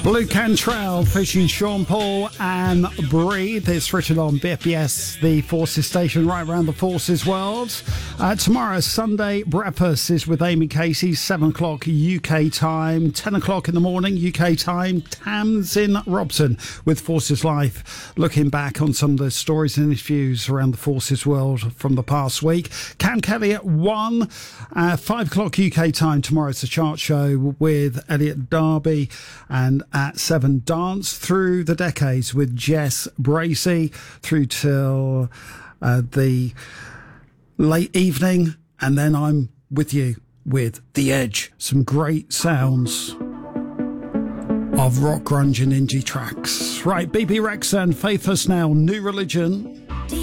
Blue Cantrell featuring Sean Paul and Breathe. It's written on BFBS, the Forces station right around the Forces world. Tomorrow, Sunday Breakfast is with Amy Casey, 7 o'clock UK time, 10 o'clock in the morning UK time. Tamsin Robson with Forces Life, looking back on some of the stories and interviews around the Forces world from the past week. Cam Kelly at 1, 5 o'clock UK time. Tomorrow it's a chart show with Elliot Darby, and at 7, Dance Through the Decades with Jess Bracey through till the late evening, and then I'm with you with The Edge. Some great sounds of rock, grunge and indie tracks. Right, BB Rex and Faith Us Now, New Religion.